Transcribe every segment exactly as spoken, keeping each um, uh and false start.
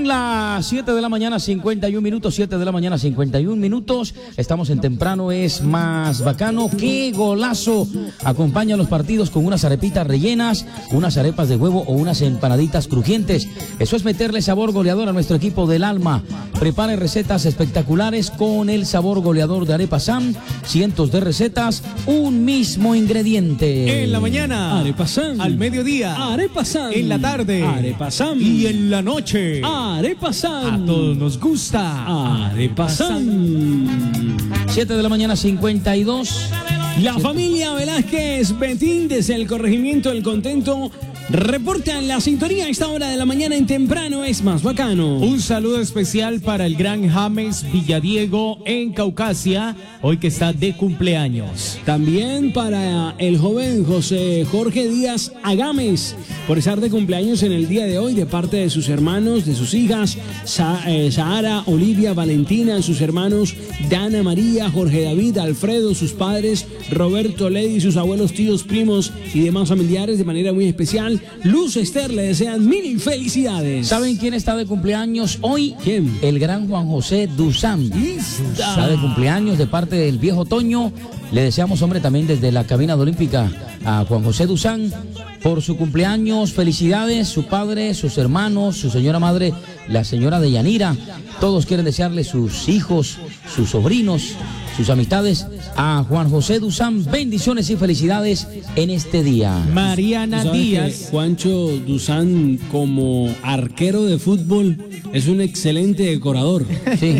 Son las siete de la mañana, cincuenta y un minutos, siete de la mañana, cincuenta y un minutos. Estamos en Temprano es Más Bacano. ¡Qué golazo! Acompaña los partidos con unas arepitas rellenas, unas arepas de huevo o unas empanaditas crujientes. Eso es meterle sabor goleador a nuestro equipo del alma. Prepare recetas espectaculares con el sabor goleador de Arepa Sam. Cientos de recetas, un mismo ingrediente. En la mañana, Arepa Sam. Al mediodía, Arepa Sam. En la tarde, Arepa Sam. Y en la noche, Arepa Sam. A todos nos gusta Arepa Sam. siete de la mañana, cincuenta y dos. La familia Velázquez Betín desde el corregimiento del Contento reportan la sintonía a esta hora de la mañana en Temprano es Más Bacano. Un saludo especial para el gran James Villadiego en Caucasia, hoy que está de cumpleaños. También para el joven José Jorge Díaz Agames, por estar de cumpleaños en el día de hoy, de parte de sus hermanos, de sus hijas, Sa eh, Sahara, Olivia, Valentina, sus hermanos Dana, María, Jorge David, Alfredo, sus padres, Roberto, Lady, sus abuelos, tíos, primos y demás familiares, de manera muy especial. Luz Esther le desean mil felicidades. ¿Saben quién está de cumpleaños hoy? ¿Quién? El gran Juan José Duzán. Está de cumpleaños de parte del viejo Toño. Le deseamos, hombre, también desde la cabina de Olímpica a Juan José Duzán por su cumpleaños. Felicidades, su padre, sus hermanos, su señora madre, la señora de Yanira. Todos quieren desearle, sus hijos, sus sobrinos, sus amistades, a Juan José Duzán. Bendiciones y felicidades en este día. Mariana Díaz. Juancho Duzán, como arquero de fútbol, es un excelente decorador. Sí.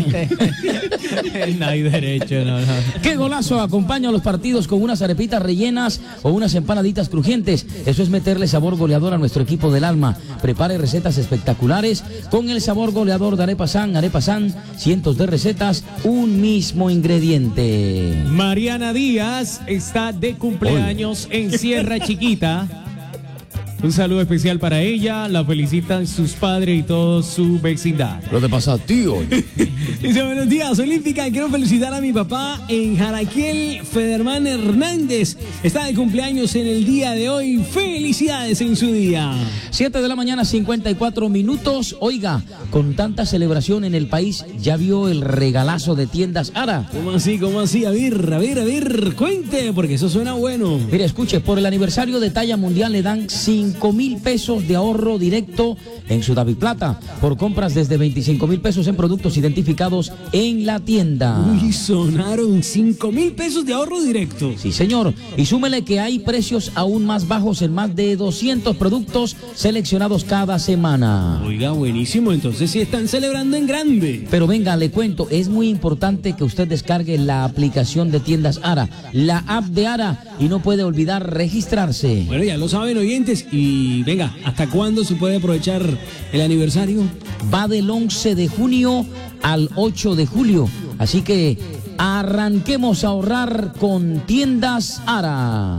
No hay derecho, no, no. ¡Qué golazo! Acompaña a los partidos con unas arepitas rellenas o unas empanaditas crujientes. Eso es meterle sabor goleador a nuestro equipo del alma. Prepare recetas espectaculares con el sabor goleador de Arepa Sam. Arepa Sam, cientos de recetas, un mismo ingrediente. Mariana Díaz está de cumpleaños en Sierra Chiquita. Un saludo especial para ella, la felicitan sus padres y toda su vecindad. Lo te pasa a ti hoy. Dice, buenos días, Olímpica, quiero felicitar a mi papá en Jaraquiel, Federman Hernández. Está de cumpleaños en el día de hoy. Felicidades en su día. siete de la mañana, cincuenta y cuatro minutos. Oiga, con tanta celebración en el país, ¿ya vio el regalazo de Tiendas Ara? ¿Cómo así, cómo así? A ver, a ver, a ver, cuente, porque eso suena bueno. Mire, escuche, por el aniversario de talla mundial le dan cinco mil pesos de ahorro directo en su Daviplata por compras desde veinticinco mil pesos en productos identificados en la tienda. Uy, sonaron cinco mil pesos de ahorro directo. Sí, señor. Y súmele que hay precios aún más bajos en más de doscientos productos seleccionados cada semana. Oiga, buenísimo. Entonces sí están celebrando en grande. Pero venga, le cuento, es muy importante que usted descargue la aplicación de Tiendas Ara, la app de Ara, y no puede olvidar registrarse. Bueno, ya lo saben, oyentes. Y venga, ¿hasta cuándo se puede aprovechar el aniversario? Va del once de junio al ocho de julio. Así que arranquemos a ahorrar con Tiendas Ara.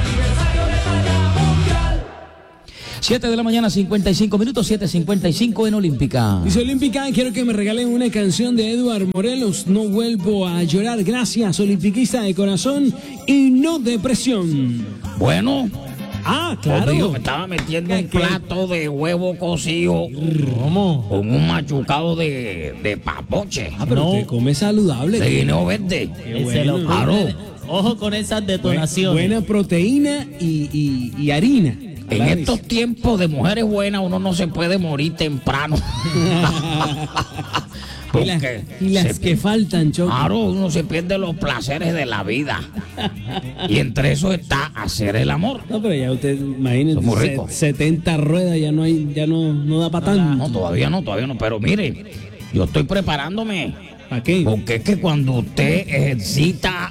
siete de la mañana, cincuenta y cinco minutos, siete cincuenta y cinco en Olímpica. Dice Olímpica, quiero que me regalen una canción de Eduard Morelos, No vuelvo a llorar. Gracias, olimpiquista de corazón y no de presión. Bueno. Ah, claro. Obvio, me estaba metiendo un plato de huevo cocido. ¿Cómo? Con un machucado de, de papoche. Ah, pero No. te come saludable. De guineo verde. Qué Se lo bueno. Claro. Ojo con esas detonaciones. Buena proteína y, y, y harina. En estos tiempos de mujeres buenas uno no se puede morir temprano. Y las, y las que faltan, Choco. Claro, uno se pierde los placeres de la vida. Y entre eso está hacer el amor. No, pero ya usted, imagínese, Somos se- ricos. setenta ruedas ya no hay, ya no, no da para tanto. No, todavía no, todavía no. Pero mire, yo estoy preparándome. ¿Para qué? Porque es que cuando usted ejercita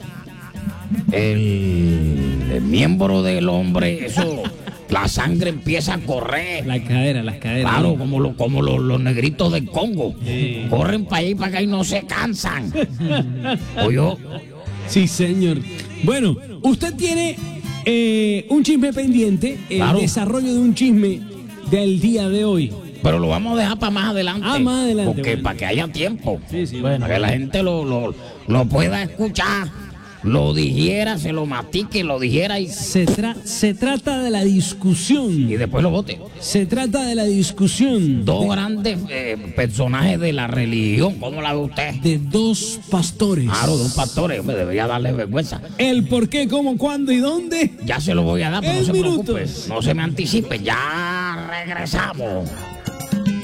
el, el miembro del hombre, eso, la sangre empieza a correr. Las caderas, las caderas. Claro, como, lo, como lo- los negritos del Congo. Sí. Corren para allá y para acá y no se cansan. Oye, Sí, señor. Bueno, usted tiene eh, un chisme pendiente, el Claro. desarrollo de un chisme del día de hoy. pero lo vamos a dejar para más adelante. Ah, más adelante, Porque bueno. para que haya tiempo. Sí, sí. Para que la gente lo, lo, lo pueda escuchar. lo dijera, se lo mastique, lo dijera y, Se, tra- se trata de la discusión. y después lo vote. Se trata de la discusión Dos grandes eh, personajes de la religión, ¿cómo la ve usted? de dos pastores. Claro, dos pastores, me debería darle vergüenza. El por qué, cómo, cuándo y dónde. Ya se lo voy a dar, pero El no se minuto. preocupe, no se me anticipe, ya regresamos.